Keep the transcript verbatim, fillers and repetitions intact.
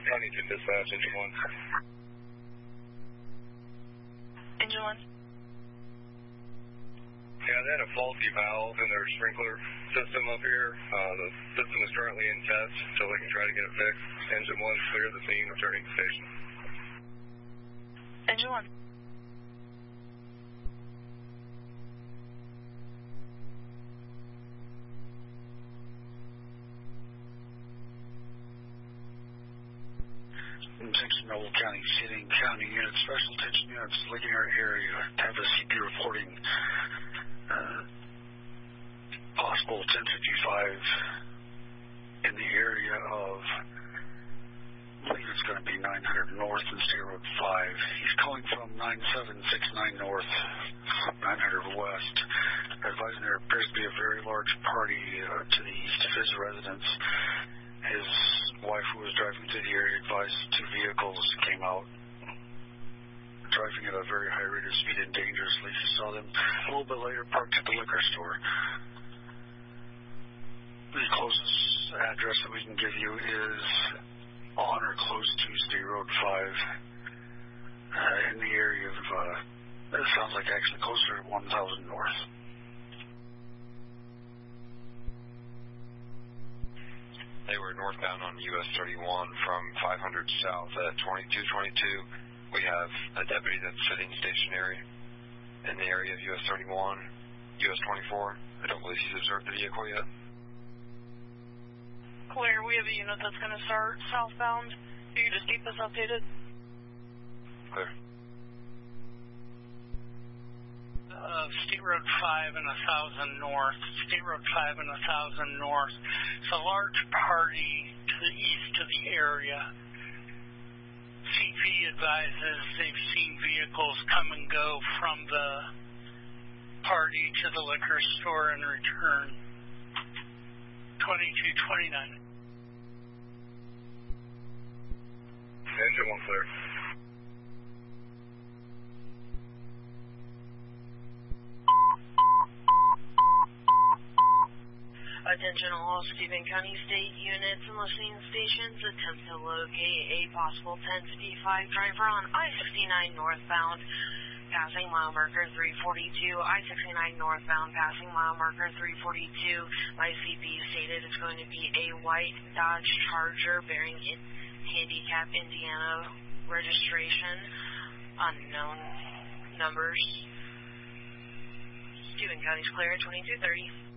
County to dispatch, engine one. Engine one. Yeah, they had a faulty valve in their sprinkler system up here. Uh, the system is currently in test, so they can try to get it fixed. Engine one, clear the scene, returning to station. Engine one. Attention Noble County, Seating County Unit, Special Attention Units, Ligonier area, have a C P reporting uh, possible ten fifty-five in the area of, I believe it's going to be nine hundred North and State Road five. He's calling from nine seven six nine North, nine hundred West. Advising there appears to be a very large party uh, to the east of his residence. His wife, who was driving through the area, advised two vehicles came out, driving at a very high rate of speed and dangerously. She saw them a little bit later parked at the liquor store. The closest address that we can give you is on or close to State Road five, uh, in the area of, uh, it sounds like actually closer to one thousand North. They were northbound on U S thirty-one from five hundred south at twenty-two twenty-two. We have a deputy that's sitting stationary in the area of U S thirty-one, U S twenty-four. I don't believe he's observed the vehicle yet. Clear, we have a unit that's going to start southbound. You can just keep us updated. Clear. Uh, State Road five and one thousand North. State Road five and one thousand North. It's a large party to the east of the area. C P advises they've seen vehicles come and go from the party to the liquor store and return. twenty-two twenty-nine. Engine one clear. Attention all Stephen County State units and listening stations, attempt to locate a possible ten fifty-five driver on I sixty-nine northbound, passing mile marker three forty-two, I sixty-nine northbound, passing mile marker three forty-two. My C P stated it's going to be a white Dodge Charger bearing in handicap Indiana registration, unknown numbers. Stephen County's clear at twenty-two thirty.